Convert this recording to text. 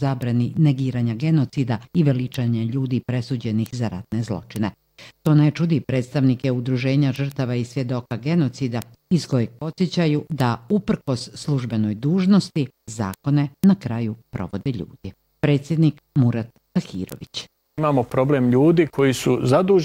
zabrani negiranja genocida i veličanja ljudi presuđenih za ratne zločine. To ne čudi predstavnike Udruženja žrtava i svjedoka genocida, iz kojeg podsjećaju da uprkos službenoj dužnosti zakone na kraju provode ljudi. Predsjednik Murat Tahirović. Imamo problem ljudi koji su zaduženi